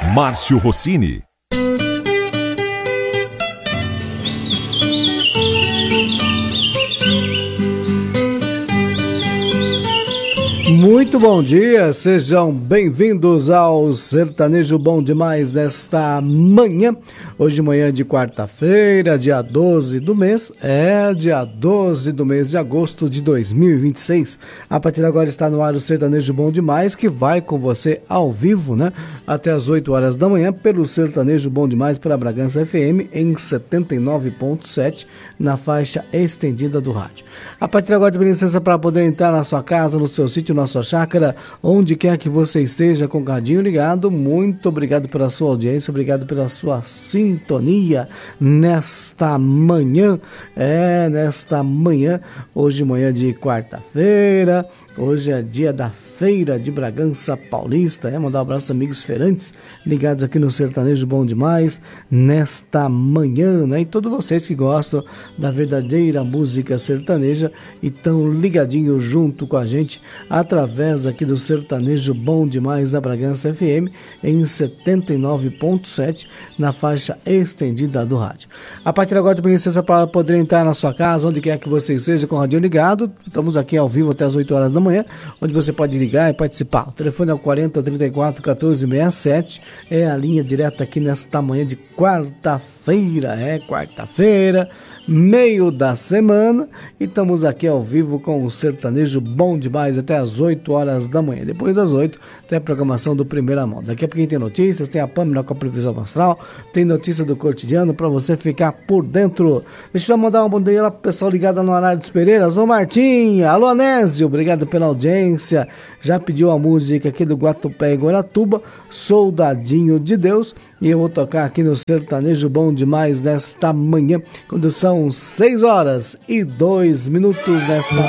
Márcio Rossini. Muito bom dia, sejam bem-vindos ao Sertanejo Bom Demais desta manhã. Hoje manhã de quarta-feira, dia 12 do mês, dia 12 do mês de agosto de 2026. A partir de agora está no ar o Sertanejo Bom Demais, que vai com você ao vivo, né? Até as 8 horas da manhã, pelo Sertanejo Bom Demais, pela Bragança FM, em 79.7, na faixa estendida do rádio. A partir de agora, tem licença para poder entrar na sua casa, no seu sítio, na sua chácara, onde quer que você esteja, com o radinho ligado. Muito obrigado pela sua audiência, obrigado pela sua sintonia nesta manhã. Nesta manhã, hoje manhã de quarta-feira, hoje é dia da Feira de Bragança Paulista. Mandar um abraço aos amigos feirantes ligados aqui no Sertanejo Bom Demais nesta manhã, né? E todos vocês que gostam da verdadeira música sertaneja e estão ligadinhos junto com a gente através aqui do Sertanejo Bom Demais da Bragança FM em 79.7, na faixa estendida do rádio. A partir de agora, tem licença para poder entrar na sua casa, onde quer que você esteja, com o radinho ligado. Estamos aqui ao vivo até as 8 horas da manhã, onde você pode ligar e participar. O telefone é o 40 34 14 67, é a linha direta aqui nesta manhã de quarta-feira. Quarta-feira, meio da semana, e estamos aqui ao vivo com o Sertanejo Bom Demais até as 8 horas da manhã. Depois das 8 tem a programação do Primeira Mão. Daqui a pouquinho tem notícias, tem a Pâmela com a previsão astral, tem notícia do cotidiano para você ficar por dentro. Deixa eu mandar uma bom dia lá pro pessoal ligado no Anário dos Pereiras. Ô Martim, alô Anésio, obrigado pela audiência. Já pediu a música aqui do Guatupé e Guaratuba, Soldadinho de Deus, e eu vou tocar aqui no Sertanejo Bom Demais nesta manhã, quando são 6 horas e 2 minutos nesta